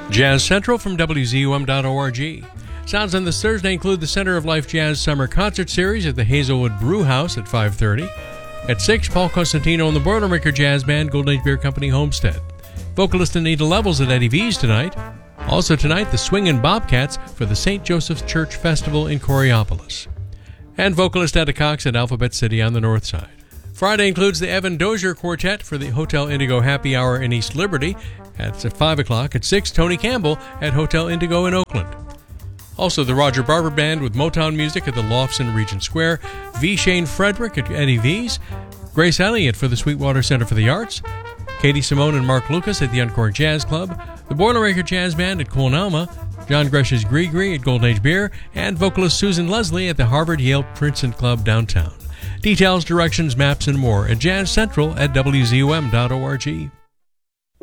Jazz Central from WZUM.org. Sounds on this Thursday include the Center of Life Jazz Summer Concert Series at the Hazelwood Brew House at 5:30. At 6, Paul Costantino and the Boilermaker Jazz Band, Golden Age Beer Company, Homestead. Vocalist Anita Levels at Eddie V's tonight. Also tonight, the Swingin' Bobcats for the St. Joseph's Church Festival in Coraopolis. And vocalist Etta Cox at Alphabet City on the north side. Friday includes the Evan Dozier Quartet for the Hotel Indigo Happy Hour in East Liberty. That's at 5 o'clock. At 6, Tony Campbell at Hotel Indigo in Oakland. Also, the Roger Barber Band with Motown music at the Lofts in Regent Square. V. Shane Frederick at Eddie V's. Grace Elliott for the Sweetwater Center for the Arts. Katie Simone and Mark Lucas at the Encore Jazz Club. The Boilermaker Jazz Band at Colne Alma. John Gresh's Gree at Golden Age Beer. And vocalist Susan Leslie at the Harvard-Yale Princeton Club downtown. Details, directions, maps, and more at Jazz Central at WZUM.org.